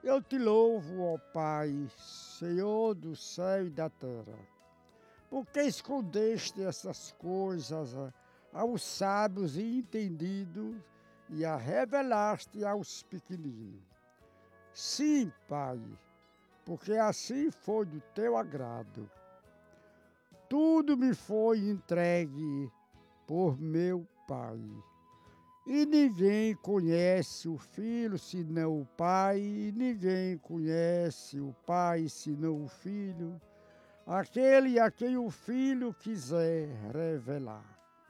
Eu te louvo, ó Pai, Senhor do céu e da terra, porque escondeste essas coisas aos sábios e entendidos e a revelaste aos pequeninos. Sim, Pai, porque assim foi do teu agrado. Tudo me foi entregue por meu Pai. E ninguém conhece o Filho senão o Pai, e ninguém conhece o Pai senão o Filho, aquele a quem o Filho quiser revelar.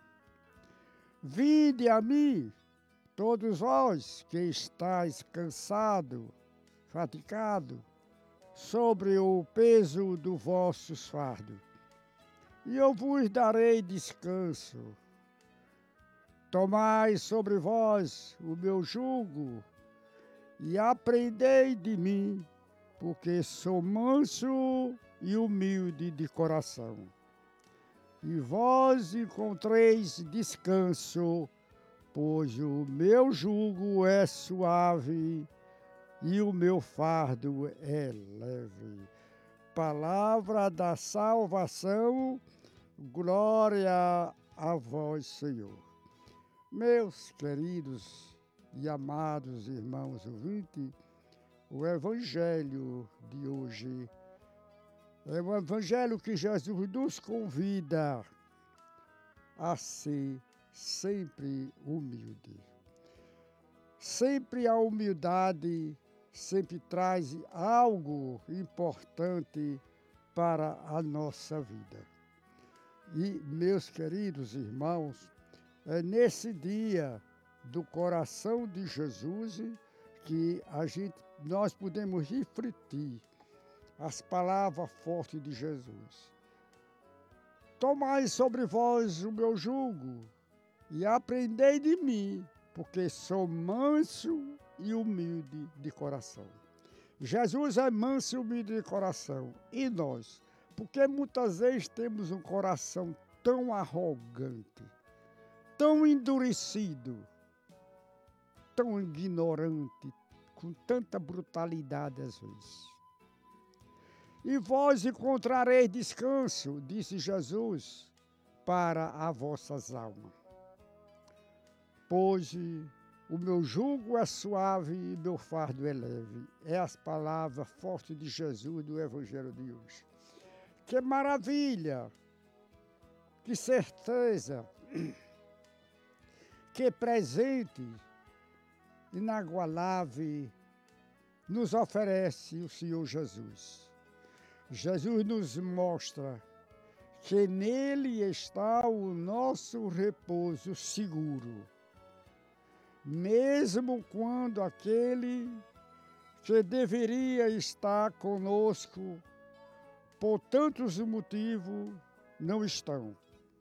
Vinde a mim, todos vós que estáis cansados, fatigados, sobre o peso do vosso fardo, e eu vos darei descanso. Tomai sobre vós o meu jugo e aprendei de mim, porque sou manso e humilde de coração. E vós encontreis descanso, pois o meu jugo é suave e o meu fardo é leve. Palavra da salvação, glória a vós, Senhor. Meus queridos e amados irmãos ouvintes, o Evangelho de hoje é um Evangelho que Jesus nos convida a ser sempre humilde. Sempre a humildade sempre traz algo importante para a nossa vida. E, meus queridos irmãos, é nesse dia do coração de Jesus que nós podemos refletir as palavras fortes de Jesus. Tomai sobre vós o meu jugo e aprendei de mim, porque sou manso e humilde de coração. Jesus é manso e humilde de coração. E nós? Porque muitas vezes temos um coração tão arrogante, tão endurecido, tão ignorante, com tanta brutalidade às vezes. E vós encontrareis descanso, disse Jesus, para as vossas almas. Pois o meu jugo é suave e meu fardo é leve. É as palavras fortes de Jesus do Evangelho de hoje. Que maravilha! Que certeza! Que presente inagualável nos oferece o Senhor Jesus. Jesus nos mostra que nele está o nosso repouso seguro. Mesmo quando aquele que deveria estar conosco por tantos motivos não estão.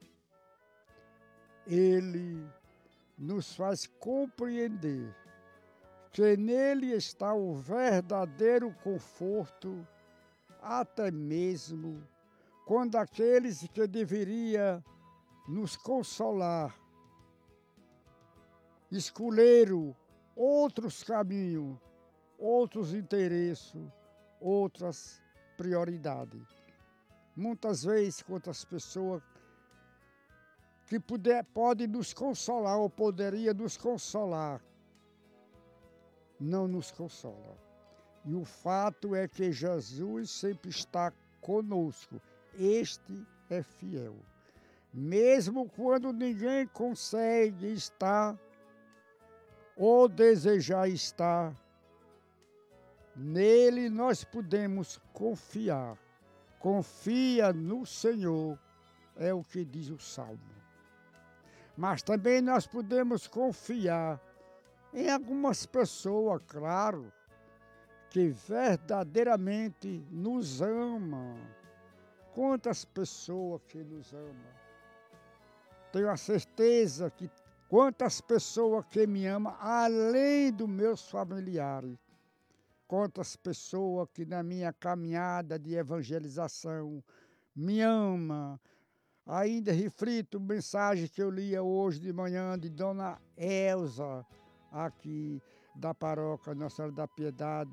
Ele nos faz compreender que nele está o verdadeiro conforto, até mesmo quando aqueles que deveriam nos consolar escolheram outros caminhos, outros interesses, outras prioridades. Muitas vezes, quantas pessoas que podem nos consolar ou poderia nos consolar, não nos consola. E o fato é que Jesus sempre está conosco. Este é fiel. Mesmo quando ninguém consegue estar ou desejar estar, nele nós podemos confiar. Confia no Senhor, é o que diz o Salmo. Mas também nós podemos confiar em algumas pessoas, claro, que verdadeiramente nos amam. Quantas pessoas que nos amam. Tenho a certeza que quantas pessoas que me amam, além dos meus familiares. Quantas pessoas que na minha caminhada de evangelização me amam. Ainda reflito mensagem que eu lia hoje de manhã de Dona Elza, aqui da paróquia Nossa Senhora da Piedade,